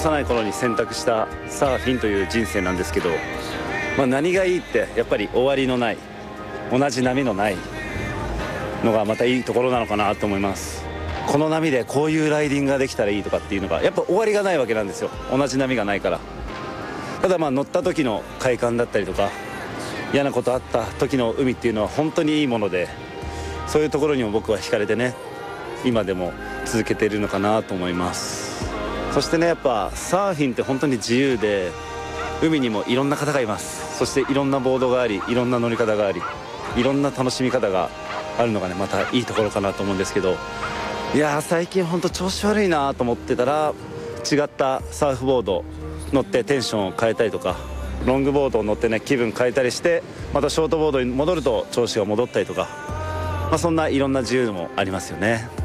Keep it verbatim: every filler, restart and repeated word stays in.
幼い頃に選択したサーフィンという人生なんですけど、まあ、何がいいってやっぱり終わりのない同じ波のないのがまたいいところなのかなと思います。この波でこういうライディングができたらいいとかっていうのがやっぱ終わりがないわけなんですよ、同じ波がないから。ただまあ乗った時の快感だったりとか嫌なことあった時の海っていうのは本当にいいもので、そういうところにも僕は惹かれてね、今でも続けているのかなと思います。そしてね、やっぱサーフィンって本当に自由で、海にもいろんな方がいます。そしていろんなボードがあり、いろんな乗り方があり、いろんな楽しみ方があるのがね、またいいところかなと思うんですけど、いやー最近本当調子悪いなと思ってたら、違ったサーフボード乗ってテンションを変えたりとか、ロングボードを乗ってね気分変えたりして、またショートボードに戻ると調子が戻ったりとか、まあ、そんないろんな自由もありますよね。